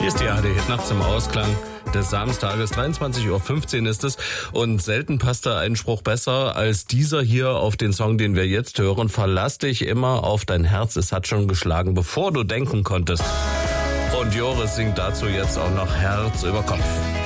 Hier ist die ARD-Hit-Nacht zum Ausklang des Samstages. 23:15 Uhr ist es. Und selten passt der Einspruch besser als dieser hier auf den Song, den wir jetzt hören. Verlass dich immer auf dein Herz. Es hat schon geschlagen, bevor du denken konntest. Und Joris singt dazu jetzt auch noch Herz über Kopf.